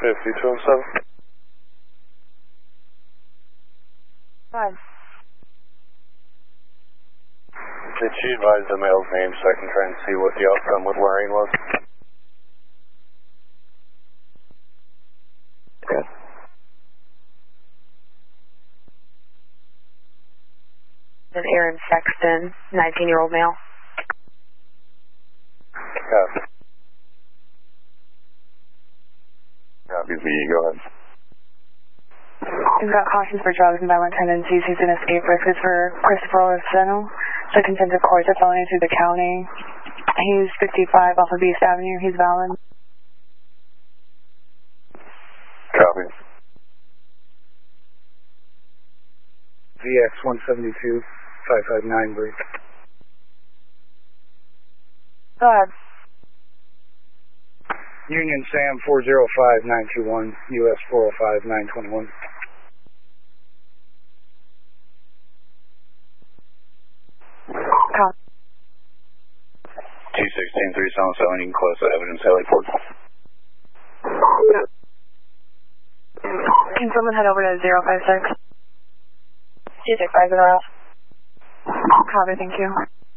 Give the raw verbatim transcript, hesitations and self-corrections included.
fifty-two oh seven. Five. Did she advise the male's name so I can try and see what the outcome with wearing was? Good. An Aaron Sexton, nineteen-year-old male. Copy. Copy, V, go ahead. He's got cautions for drugs and violent tendencies. He's an escape risk. It's for Christopher Orseno. So contempt of court, a felony through the county. He's fifty-five off of East Avenue. He's valid. Copy. V X one seventy-two, five five nine, brief. Go ahead. Union Sam four zero five nine two one, U S four oh five nine twenty-one. Copy. two sixteen three seven seven, you can close the evidence heliport. Can someone head over to zero five six? two six five zero. Copy, thank you.